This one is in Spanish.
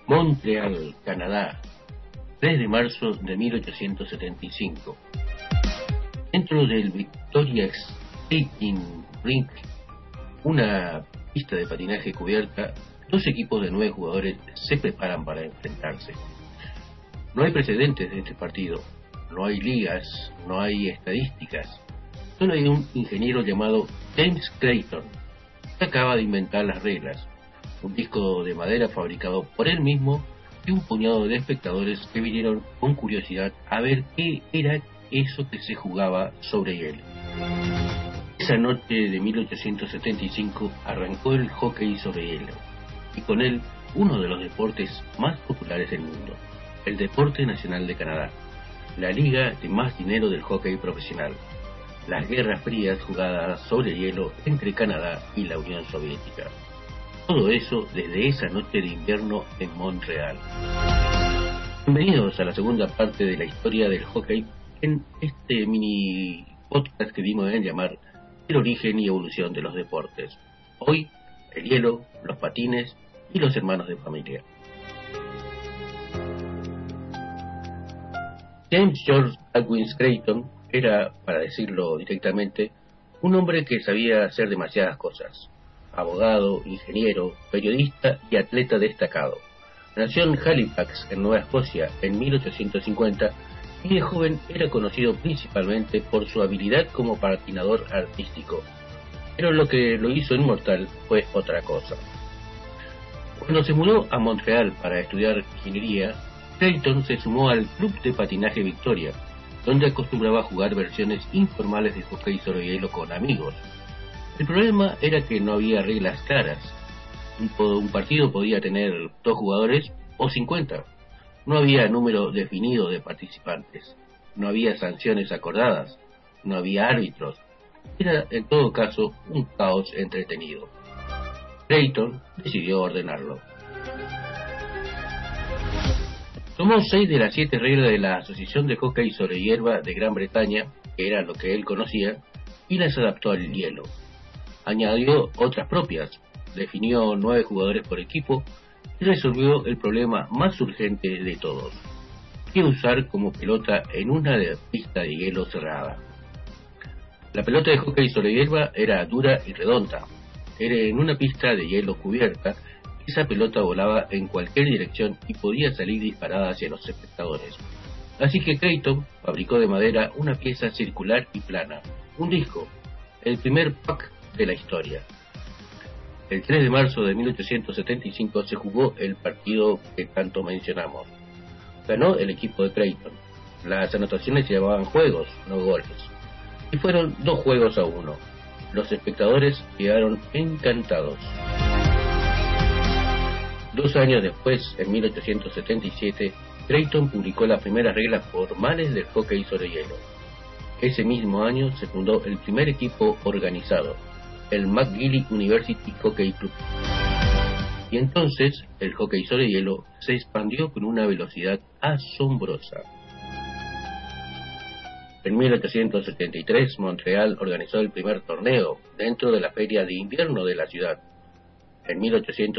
Montreal, Canadá, 3 de marzo de 1875. Dentro del Victoria Skating Rink, una pista de patinaje cubierta, dos equipos de 9 jugadores se preparan para enfrentarse. No hay precedentes de este partido, no hay ligas, no hay estadísticas. Solo hay un ingeniero llamado James Clayton, que acaba de inventar las reglas, un disco de madera fabricado por él mismo y un puñado de espectadores que vinieron con curiosidad a ver qué era eso que se jugaba sobre hielo. Esa noche de 1875 arrancó el hockey sobre hielo, y con él uno de los deportes más populares del mundo, el deporte nacional de Canadá, la liga de más dinero del hockey profesional, las guerras frías jugadas sobre hielo entre Canadá y la Unión Soviética. Todo eso desde esa noche de invierno en Montreal. Bienvenidos a la segunda parte de la historia del hockey en este mini podcast que dimos en llamar El origen y evolución de los deportes. Hoy, el hielo, los patines y los hermanos de familia. James George Atkins Clayton era, para decirlo directamente, un hombre que sabía hacer demasiadas cosas. Abogado, ingeniero, periodista y atleta destacado. Nació en Halifax, en Nueva Escocia, en 1850, y de joven era conocido principalmente por su habilidad como patinador artístico. Pero lo que lo hizo inmortal fue otra cosa. Cuando se mudó a Montreal para estudiar ingeniería, Clayton se sumó al Club de Patinaje Victoria, donde acostumbraba a jugar versiones informales de hockey sobre hielo con amigos. El problema era que no había reglas claras. Un partido podía tener 2 jugadores o 50. No había número definido de participantes. No había sanciones acordadas. No había árbitros. Era, en todo caso, un caos entretenido. Clayton decidió ordenarlo. Tomó 6 de las 7 reglas de la Asociación de Hockey sobre Hierba de Gran Bretaña, que era lo que él conocía, y las adaptó al hielo. Añadió otras propias, definió 9 jugadores por equipo y resolvió el problema más urgente de todos: qué usar como pelota en una pista de hielo cerrada. La pelota de hockey sobre hierba era dura y redonda. Era en una pista de hielo cubierta. Esa pelota volaba en cualquier dirección y podía salir disparada hacia los espectadores. Así que Clayton fabricó de madera una pieza circular y plana, un disco, el primer puck de la historia. El 3 de marzo de 1875 se jugó el partido que tanto mencionamos. Ganó el equipo de Clayton. Las anotaciones se llamaban juegos, no goles. Y fueron 2-1. Los espectadores quedaron encantados. 2 años después, en 1877, Clayton publicó las primeras reglas formales del hockey sobre hielo. Ese mismo año se fundó el primer equipo organizado, el McGill University Hockey Club. Y entonces, el hockey sobre hielo se expandió con una velocidad asombrosa. En 1873, Montreal organizó el primer torneo dentro de la feria de invierno de la ciudad. En